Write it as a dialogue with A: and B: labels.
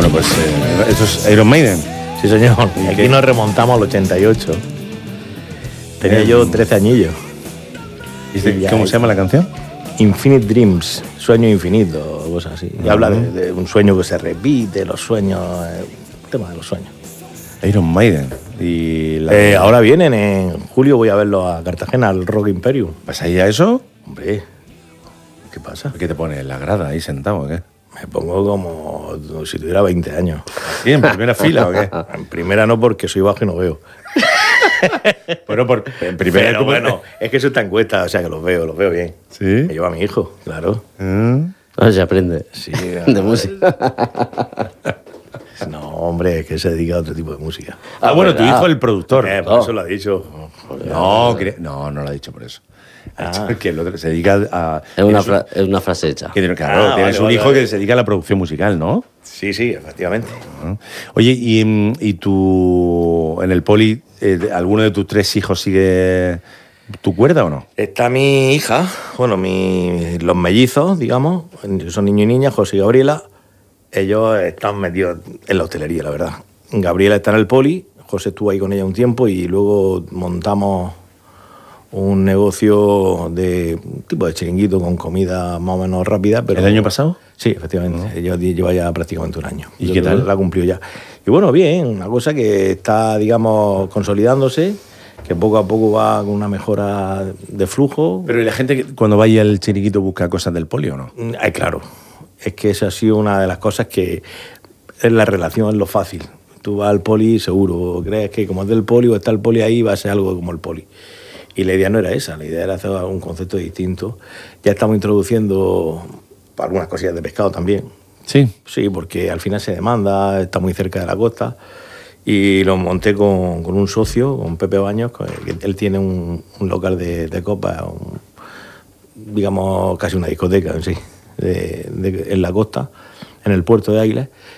A: Bueno, pues eso es Iron Maiden.
B: Sí, señor. Y aquí nos remontamos al 88. Tenía yo 13 añillos.
A: ¿Cómo se llama la canción?
B: Infinite Dreams, sueño infinito, cosas así. Y habla de un sueño que se repite, los sueños, el tema de los sueños.
A: Iron Maiden. Y
B: ahora vienen en julio, voy a verlo a Cartagena, al Rock Imperium.
A: ¿Vas a ir a eso?
B: Hombre, ¿qué pasa?
A: ¿Qué te pones en la grada ahí sentado o qué?
B: Me pongo como si tuviera 20 años.
A: ¿Sí, en primera fila o qué?
B: En primera no, porque soy bajo y no veo.
A: Bueno, en primera...
B: Pero bueno, es que eso está en encuesta, o sea que los veo bien.
A: ¿Sí?
B: Me lleva a mi hijo, claro.
C: Se aprende.
B: Sí,
C: de música.
B: No, hombre, es que se dedica a otro tipo de música.
A: Bueno, tu hijo es el productor.
B: Por eso lo ha dicho.
A: No lo ha dicho por eso. Que el otro se dedica a...
C: Es una frase hecha.
A: Claro, tienes un hijo que se dedica a la producción musical, ¿no?
B: Sí, efectivamente.
A: Oye, ¿y tú en el poli, alguno de tus 3 hijos sigue tu cuerda o no?
B: Está mi hija, bueno, los mellizos, digamos, son niño y niña, José y Gabriela. Ellos están metidos en la hostelería, la verdad. Gabriela está en el poli, José estuvo ahí con ella un tiempo y luego montamos un negocio de un tipo de chiringuito con comida más o menos rápida. Pero
A: ¿El año pasado?
B: Sí, efectivamente. Ella lleva ya prácticamente un año.
A: ¿Y qué tal?
B: La cumplió ya. Y bueno, bien, una cosa que está, digamos, consolidándose, que poco a poco va con una mejora de flujo.
A: Pero ¿y la gente cuando vaya al chiringuito busca cosas del poli o no?
B: Claro. Es que esa ha sido una de las cosas que es la relación, es lo fácil. Tú vas al poli seguro, crees que como es del poli o está el poli ahí, va a ser algo como el poli. Y la idea no era esa, la idea era hacer un concepto distinto. Ya estamos introduciendo algunas cosillas de pescado también.
A: ¿Sí?
B: Sí, porque al final se demanda, está muy cerca de la costa. Y lo monté con un socio, con Pepe Baños, que él tiene un local de copas, digamos casi una discoteca en sí. En la costa, en el puerto de Águilas,